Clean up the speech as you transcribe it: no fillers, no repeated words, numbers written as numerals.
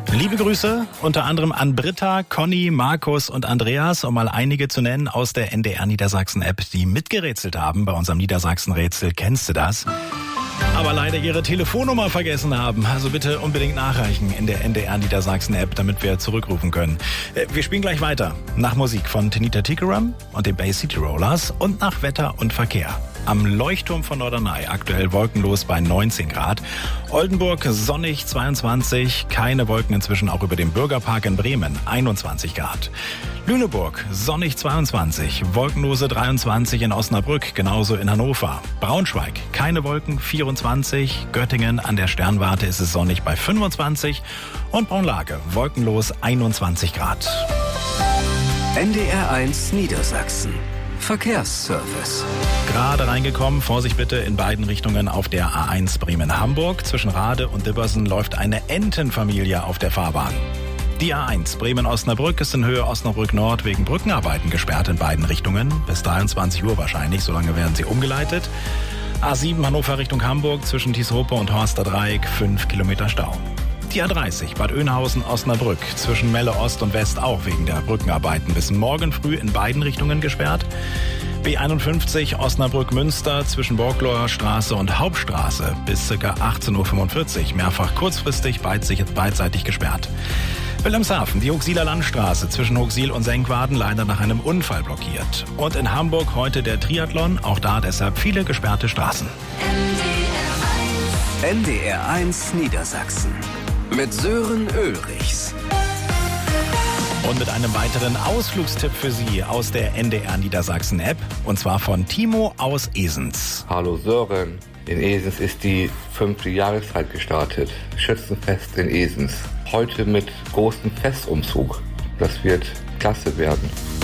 Liebe Grüße unter anderem an Britta, Conny, Markus und Andreas, um mal einige zu nennen aus der NDR Niedersachsen App, die mitgerätselt haben bei unserem Niedersachsen-Rätsel. Kennst du das? Aber leider ihre Telefonnummer vergessen haben. Also bitte unbedingt nachreichen in der NDR Niedersachsen App, damit wir zurückrufen können. Wir spielen gleich weiter. Nach Musik von Tinita Tikaram und den Bay City Rollers und nach Wetter und Verkehr. Am Leuchtturm von Norderney aktuell wolkenlos bei 19 Grad. Oldenburg sonnig 22, keine Wolken inzwischen auch über dem Bürgerpark in Bremen 21 Grad. Lüneburg sonnig 22, wolkenlose 23 in Osnabrück, genauso in Hannover. Braunschweig keine Wolken 24, Göttingen an der Sternwarte ist es sonnig bei 25 und Braunlage wolkenlos 21 Grad. NDR 1 Niedersachsen. Verkehrsservice. Gerade reingekommen, Vorsicht bitte in beiden Richtungen auf der A1 Bremen-Hamburg. Zwischen Rade und Dibbersen läuft eine Entenfamilie auf der Fahrbahn. Die A1 Bremen-Osnabrück ist in Höhe Osnabrück-Nord wegen Brückenarbeiten gesperrt in beiden Richtungen. Bis 23 Uhr wahrscheinlich, solange werden sie umgeleitet. A7 Hannover Richtung Hamburg zwischen Thiesruppe und Horster Dreieck 5 Kilometer Stau. Die A30 Bad Oeynhausen-Osnabrück zwischen Melle Ost und West auch wegen der Brückenarbeiten bis morgen früh in beiden Richtungen gesperrt. B51 Osnabrück-Münster zwischen Borgloer Straße und Hauptstraße bis ca. 18.45 Uhr mehrfach kurzfristig beidseitig gesperrt. Wilhelmshaven, die Huxiller Landstraße zwischen Huxil und Senkwaden leider nach einem Unfall blockiert. Und in Hamburg heute der Triathlon, auch da deshalb viele gesperrte Straßen. NDR 1 Niedersachsen. Mit Sören Ulrichs. Und mit einem weiteren Ausflugstipp für Sie aus der NDR Niedersachsen App. Und zwar von Timo aus Esens. Hallo Sören. In Esens ist die 5. Jahreszeit gestartet. Schützenfest in Esens. Heute mit großem Festumzug. Das wird klasse werden.